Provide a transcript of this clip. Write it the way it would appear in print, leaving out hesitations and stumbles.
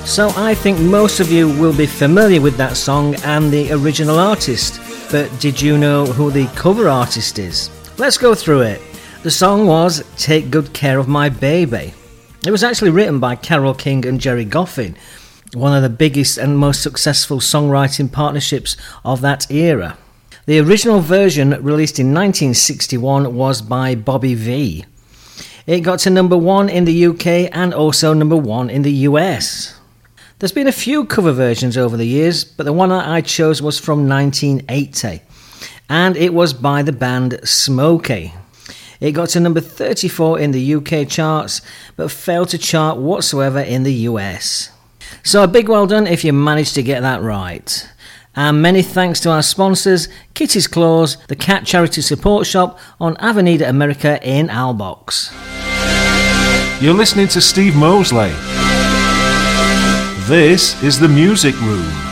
So I think most of you will be familiar with that song and the original artist, but did you know who the cover artist is? Let's go through it. The song was Take Good Care of My Baby. It was actually written by Carole King and Gerry Goffin, one of the biggest and most successful songwriting partnerships of that era. The original version, released in 1961, was by Bobby Vee. It got to number 1 in the UK and also number 1 in the US. There's been a few cover versions over the years, but the one that I chose was from 1980, and it was by the band Smokey. It got to number 34 in the UK charts, but failed to chart whatsoever in the US. So a big well done if you managed to get that right. And many thanks to our sponsors, Kitty's Claws, the Cat Charity Support Shop on Avenida America in Albox. You're listening to Steve Mosley. This is The Music Room.